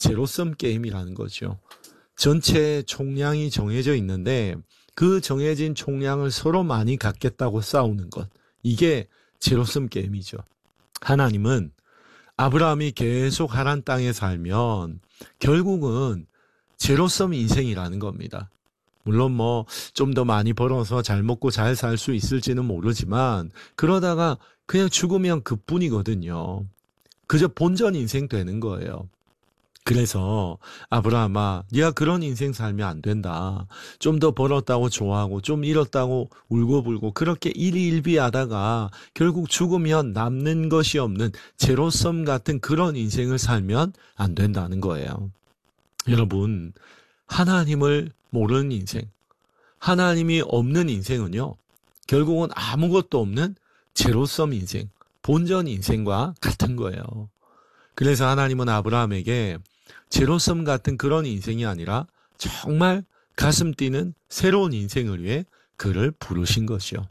제로섬 게임이라는 거죠. 전체 총량이 정해져 있는데 그 정해진 총량을 서로 많이 갖겠다고 싸우는 것. 이게 제로섬 게임이죠. 하나님은 아브라함이 계속 하란 땅에 살면 결국은 제로섬 인생이라는 겁니다. 물론 좀 더 많이 벌어서 잘 먹고 잘 살 수 있을지는 모르지만 그러다가 그냥 죽으면 그뿐이거든요. 그저 본전 인생 되는 거예요. 그래서 아브라함아, 네가 그런 인생 살면 안 된다. 좀 더 벌었다고 좋아하고 좀 잃었다고 울고불고 그렇게 일희일비하다가 결국 죽으면 남는 것이 없는 제로섬 같은 그런 인생을 살면 안 된다는 거예요. 여러분, 하나님을 모르는 인생, 하나님이 없는 인생은요, 결국은 아무것도 없는 제로섬 인생, 본전 인생과 같은 거예요. 그래서 하나님은 아브라함에게 제로섬 같은 그런 인생이 아니라 정말 가슴 뛰는 새로운 인생을 위해 그를 부르신 것이요.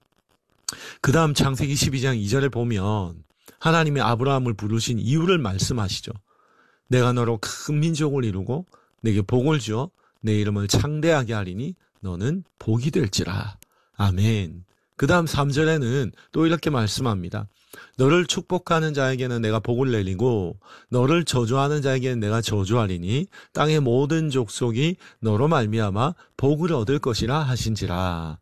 그 다음 창세기 12장 2절에 보면 하나님이 아브라함을 부르신 이유를 말씀하시죠. 내가 너로 큰 민족을 이루고 내게 복을 주어 내 이름을 창대하게 하리니 너는 복이 될지라. 아멘. 그 다음 3절에는 또 이렇게 말씀합니다. 너를 축복하는 자에게는 내가 복을 내리고 너를 저주하는 자에게는 내가 저주하리니 땅의 모든 족속이 너로 말미암아 복을 얻을 것이라 하신지라.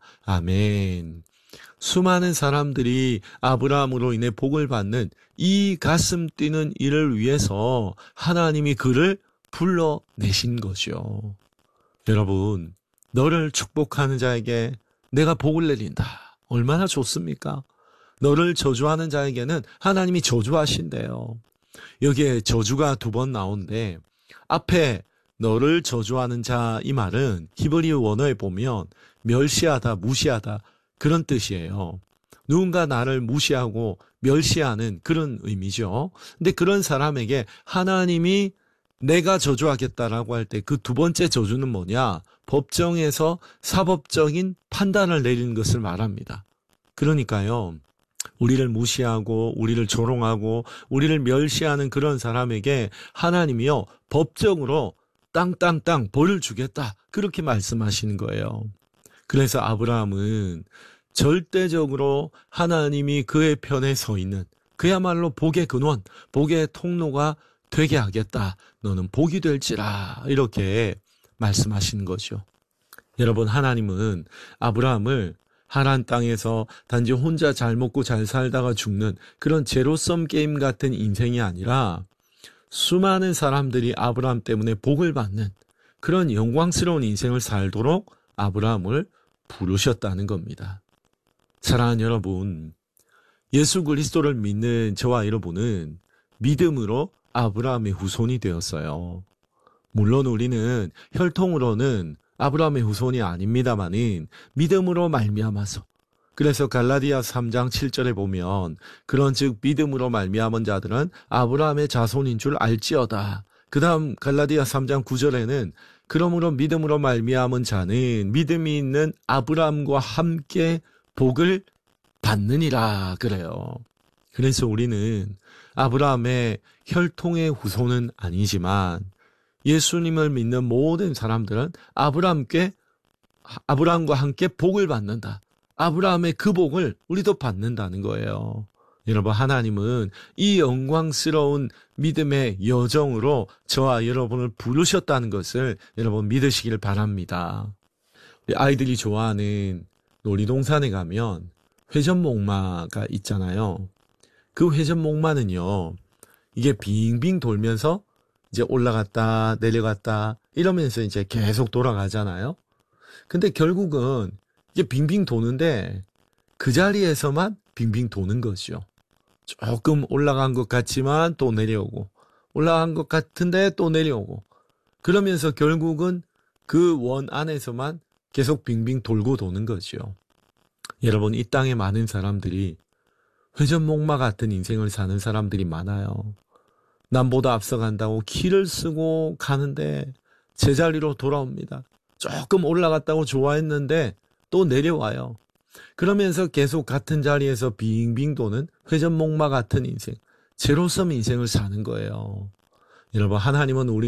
아멘. 수많은 사람들이 아브라함으로 인해 복을 받는 이 가슴 뛰는 일을 위해서 하나님이 그를 불러내신 것이요. 여러분, 너를 축복하는 자에게 내가 복을 내린다. 얼마나 좋습니까? 너를 저주하는 자에게는 하나님이 저주하신대요. 여기에 저주가 2번 나오는데 앞에 너를 저주하는 자 이 말은 히브리 원어에 보면 멸시하다, 무시하다 그런 뜻이에요. 누군가 나를 무시하고 멸시하는 그런 의미죠. 근데 그런 사람에게 하나님이 내가 저주하겠다라고 할 때 그 2번째 저주는 뭐냐? 법정에서 사법적인 판단을 내리는 것을 말합니다. 그러니까요. 우리를 무시하고 우리를 조롱하고 우리를 멸시하는 그런 사람에게 하나님이요. 법정으로 땅땅땅 벌을 주겠다. 그렇게 말씀하시는 거예요. 그래서 아브라함은 절대적으로 하나님이 그의 편에 서 있는 그야말로 복의 근원, 복의 통로가 되게 하겠다. 너는 복이 될지라. 이렇게 말씀하시는 거죠. 여러분, 하나님은 아브라함을 하란 땅에서 단지 혼자 잘 먹고 잘 살다가 죽는 그런 제로섬 게임 같은 인생이 아니라 수많은 사람들이 아브라함 때문에 복을 받는 그런 영광스러운 인생을 살도록 아브라함을 부르셨다는 겁니다. 사랑하는 여러분, 예수 그리스도를 믿는 저와 여러분은 믿음으로 아브라함의 후손이 되었어요. 물론 우리는 혈통으로는 아브라함의 후손이 아닙니다마는 믿음으로 말미암아서 그래서 갈라디아 3장 7절에 보면 그런즉 믿음으로 말미암은 자들은 아브라함의 자손인 줄 알지어다. 그 다음 갈라디아 3장 9절에는 그러므로 믿음으로 말미암은 자는 믿음이 있는 아브라함과 함께 복을 받느니라 그래요. 그래서 우리는 아브라함의 혈통의 후손은 아니지만 예수님을 믿는 모든 사람들은 아브라함과 함께 복을 받는다. 아브라함의 그 복을 우리도 받는다는 거예요. 여러분, 하나님은 이 영광스러운 믿음의 여정으로 저와 여러분을 부르셨다는 것을 여러분 믿으시길 바랍니다. 우리 아이들이 좋아하는 놀이동산에 가면 회전목마가 있잖아요. 그 회전목마는요, 이게 빙빙 돌면서 이제 올라갔다 내려갔다 이러면서 이제 계속 돌아가잖아요. 근데 결국은 이게 빙빙 도는데 그 자리에서만 빙빙 도는 거죠. 조금 올라간 것 같지만 또 내려오고 올라간 것 같은데 또 내려오고 그러면서 결국은 그 원 안에서만 계속 빙빙 돌고 도는 거죠. 여러분, 이 땅에 많은 사람들이 회전목마 같은 인생을 사는 사람들이 많아요. 남보다 앞서간다고 키를 쓰고 가는데 제자리로 돌아옵니다. 조금 올라갔다고 좋아했는데 또 내려와요. 그러면서 계속 같은 자리에서 빙빙 도는 회전목마 같은 인생, 제로섬 인생을 사는 거예요. 여러분, 하나님은 우리